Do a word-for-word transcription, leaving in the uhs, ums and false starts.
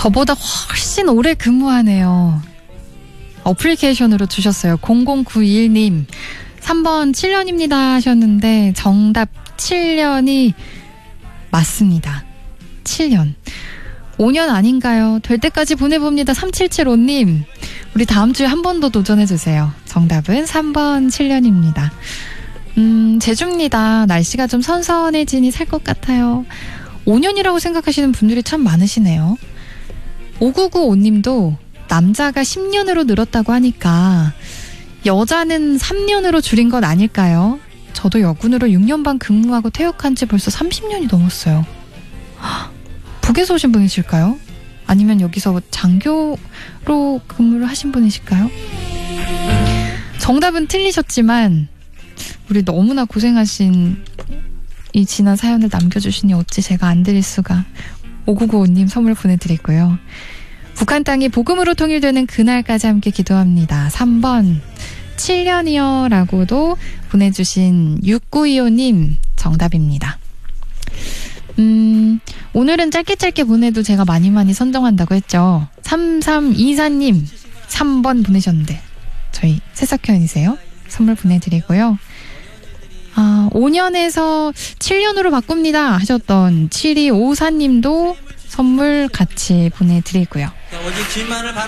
저보다 훨씬 오래 근무하네요. 어플리케이션으로 주셨어요. 공공구일 님. 삼 번 칠 년입니다 하셨는데 정답 칠 년이 맞습니다. 칠 년. 오 년 아닌가요? 될 때까지 보내봅니다. 삼칠칠오 님. 우리 다음 주에 한 번 더 도전해주세요. 정답은 삼 번 칠 년입니다. 음, 제주입니다. 날씨가 좀 선선해지니 살 것 같아요. 오 년이라고 생각하시는 분들이 참 많으시네요. 오구구오 님도 남자가 십 년으로 늘었다고 하니까 여자는 삼 년으로 줄인 건 아닐까요? 저도 여군으로 육 년 반 근무하고 퇴역한 지 벌써 삼십 년이 넘었어요. 북에서 오신 분이실까요? 아니면 여기서 장교로 근무를 하신 분이실까요? 정답은 틀리셨지만 우리 너무나 고생하신 이 지난 사연을 남겨주시니 어찌 제가 안 드릴 수가. 오구구오 님 선물 보내드리고요. 북한 땅이 복음으로 통일되는 그날까지 함께 기도합니다. 삼 번 칠 년이요 라고도 보내주신 육구이오 님 정답입니다. 음, 오늘은 짧게 짧게 보내도 제가 많이 많이 선정한다고 했죠. 삼삼이사 님 삼 번 보내셨는데 저희 새싹회원이세요? 선물 보내드리고요. 아, 오 년에서 칠 년으로 바꿉니다 하셨던 칠이오사 님도 선물 같이 보내드리고요.